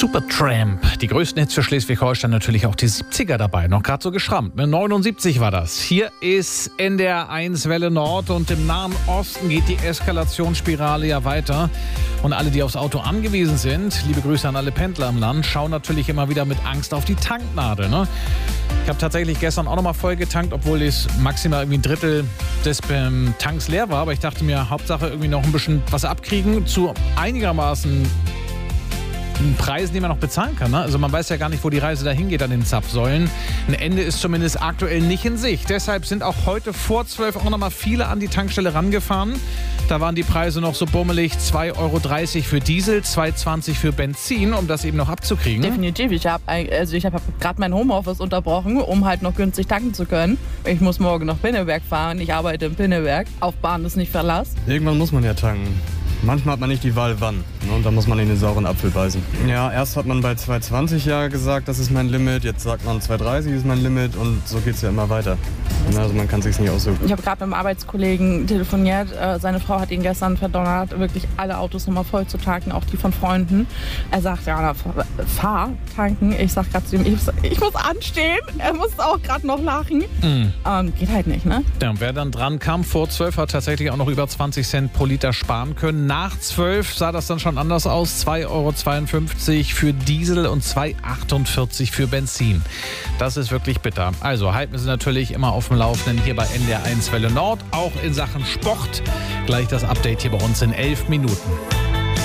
Supertramp, die größten Hits für Schleswig-Holstein, natürlich auch die 70er dabei, noch gerade so geschrammt. 79 war das. Hier ist NDR 1 Welle Nord und im Nahen Osten geht die Eskalationsspirale ja weiter. Und alle, die aufs Auto angewiesen sind, liebe Grüße an alle Pendler im Land, schauen natürlich immer wieder mit Angst auf die Tanknadel. Ne? Ich habe tatsächlich gestern auch nochmal voll getankt, obwohl es maximal irgendwie ein Drittel des Tanks leer war. Aber ich dachte mir, Hauptsache irgendwie noch ein bisschen was abkriegen zu einigermaßen Preisen, die man noch bezahlen kann. Ne? Also man weiß ja gar nicht, wo die Reise dahin geht an den Zapfsäulen. Ein Ende ist zumindest aktuell nicht in Sicht. Deshalb sind auch heute vor 12 auch noch mal viele an die Tankstelle rangefahren. Da waren die Preise noch so bummelig 2,30 Euro für Diesel, 2,20 für Benzin, um das eben noch abzukriegen. Definitiv. Ich habe gerade mein Homeoffice unterbrochen, um halt noch günstig tanken zu können. Ich muss morgen nach Pinneberg fahren. Ich arbeite in Pinneberg. Auf Bahn ist nicht Verlass. Irgendwann muss man ja tanken. Manchmal hat man nicht die Wahl, wann. Ne? Und da muss man in den sauren Apfel beißen. Ja, erst hat man bei 2,20 ja gesagt, das ist mein Limit. Jetzt sagt man 2,30 ist mein Limit. Und so geht es ja immer weiter. Also man kann es sich nicht aussuchen. Ich habe gerade mit einem Arbeitskollegen telefoniert. Seine Frau hat ihn gestern verdonnert, wirklich alle Autos nochmal voll zu tanken, auch die von Freunden. Er sagt, ja, fahr tanken. Ich sag gerade zu ihm, ich muss anstehen. Er muss auch gerade noch lachen. Geht halt nicht, ne? Ja, und wer dann dran kam vor 12, hat tatsächlich auch noch über 20 Cent pro Liter sparen können. Nach 12 sah das dann schon anders aus. 2,52 Euro für Diesel und 2,48 für Benzin. Das ist wirklich bitter. Also halten wir Sie natürlich immer auf dem Laufenden hier bei NDR 1 Welle Nord. Auch in Sachen Sport. Gleich das Update hier bei uns in 11 Minuten.